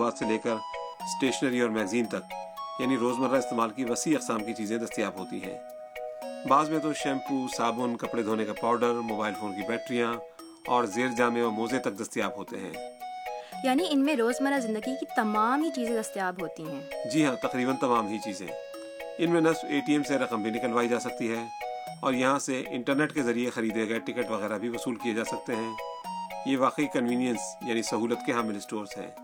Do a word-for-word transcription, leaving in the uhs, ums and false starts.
मशरूबात से लेकर स्टेशनरी और मैगजीन तक, यानी रोज़मर्रा इस्तेमाल की वसी अक़साम की चीज़ें दस्तियाब होती हैं। बाज़ में तो शैम्पू, साबुन, कपड़े धोने का पाउडर, मोबाइल फ़ोन की बैटरियाँ और ज़ेर जामे और मोज़े तक दस्तियाब होते हैं। यानी इनमें रोज़मर्रा ज़िंदगी की तमाम ही चीज़ें दस्तियाब होती हैं। जी हाँ, तकरीबन तमाम ही चीज़ें। इनमें न सिर्फ ए टी एम से रकम भी निकलवाई जा सकती है और यहाँ से इंटरनेट के ज़रिए ख़रीदे गए टिकट वगैरह भी वसूल किए जा सकते हैं। ये वाकई कन्वीनियंस यानी सहूलत के हामिल स्टोर्स हैं।